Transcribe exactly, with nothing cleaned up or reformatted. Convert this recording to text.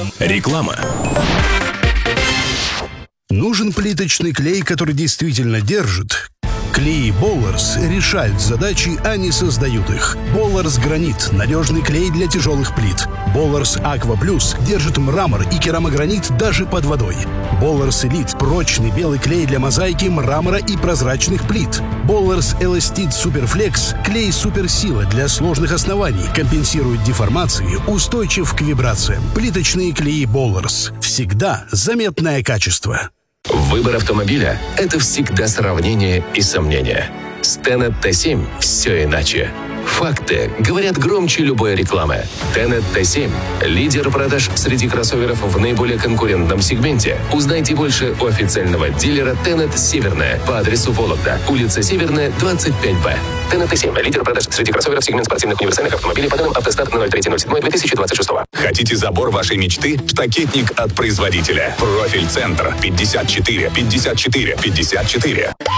Реклама. Нужен плиточный клей, который действительно держит? Клеи Болларс решают задачи, а не создают их. Болларс Гранит – надежный клей для тяжелых плит. Болларс Аква Плюс держит мрамор и керамогранит даже под водой. Болларс Элит – прочный белый клей для мозаики, мрамора и прозрачных плит. Болларс Эластит Суперфлекс – клей суперсила для сложных оснований, компенсирует деформации, устойчив к вибрациям. Плиточные клеи Болларс. Всегда заметное качество. Выбор автомобиля – это всегда сравнение и сомнения. С Tenet Т семь все иначе. Факты говорят громче любой рекламы. Tenet Т семь – лидер продаж среди кроссоверов в наиболее конкурентном сегменте. Узнайте больше у официального дилера Tenet Северная по адресу Вологда, улица Северная, двадцать пять Б. Tenet Т семь – лидер продаж среди кроссоверов сегмент спортивных универсальных автомобилей по данным Автостат на ноль третье ноль седьмое две тысячи двадцать шестого. Хотите забор вашей мечты? Штакетник от производителя. Профиль Центр. пятьдесят четыре пятьдесят четыре пятьдесят четыре.